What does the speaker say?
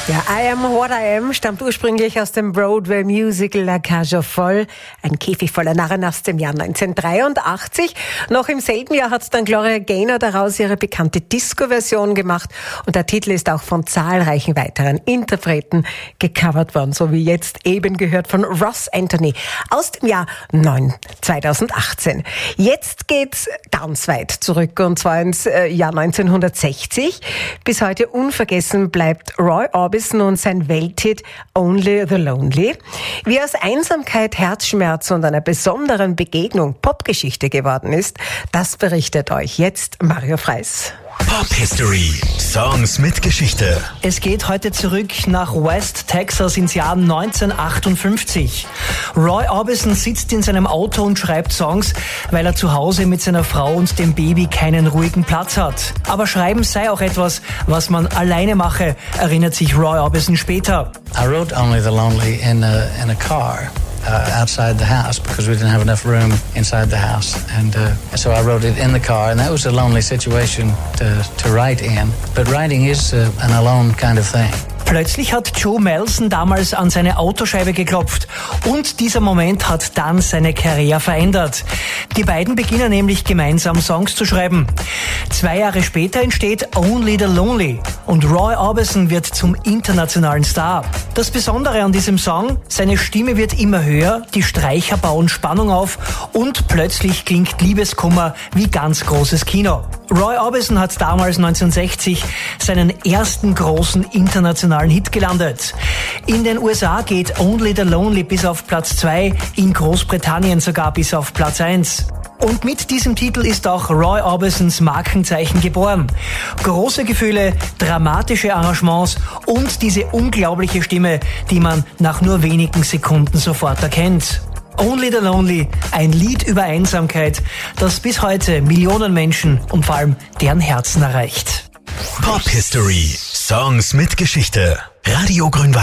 Ja, I Am What I Am stammt ursprünglich aus dem Broadway-Musical La Cage aux Folles, ein Käfig voller Narren aus dem Jahr 1983. Noch im selben Jahr hat dann Gloria Gaynor daraus ihre bekannte Disco-Version gemacht und der Titel ist auch von zahlreichen weiteren Interpreten gecovert worden, so wie jetzt eben gehört von Ross Anthony aus dem Jahr 2018. Jetzt geht's ganz weit zurück und zwar ins Jahr 1960. Bis heute unvergessen bleibt Roy Orbison und sein Welthit Only the Lonely. Wie aus Einsamkeit, Herzschmerz und einer besonderen Begegnung Popgeschichte geworden ist, das berichtet euch jetzt Mario Freis. Pop History. Songs mit Geschichte. Es geht heute zurück nach West Texas ins Jahr 1958. Roy Orbison sitzt in seinem Auto und schreibt Songs, weil er zu Hause mit seiner Frau und dem Baby keinen ruhigen Platz hat. Aber Schreiben sei auch etwas, was man alleine mache, erinnert sich Roy Orbison später. I wrote Only the Lonely in a car. Outside the house because we didn't have enough room inside the house, and so I wrote it in the car, and that was a lonely situation to write in. But writing is an alone kind of thing. Plötzlich hat Joe Melson damals an seine Autoscheibe geklopft und dieser Moment hat dann seine Karriere verändert. Die beiden beginnen nämlich gemeinsam Songs zu schreiben. 2 Jahre später entsteht Only the Lonely und Roy Orbison wird zum internationalen Star. Das Besondere an diesem Song, seine Stimme wird immer höher, die Streicher bauen Spannung auf und plötzlich klingt Liebeskummer wie ganz großes Kino. Roy Orbison hat damals 1960 seinen ersten großen internationalen Hit gelandet. In den USA geht Only the Lonely bis auf Platz 2, in Großbritannien sogar bis auf Platz 1. Und mit diesem Titel ist auch Roy Orbisons Markenzeichen geboren. Große Gefühle, dramatische Arrangements und diese unglaubliche Stimme, die man nach nur wenigen Sekunden sofort erkennt. Only the Lonely, ein Lied über Einsamkeit, das bis heute Millionen Menschen und vor allem deren Herzen erreicht. Pop History. Songs mit Geschichte. Radio Grünwald.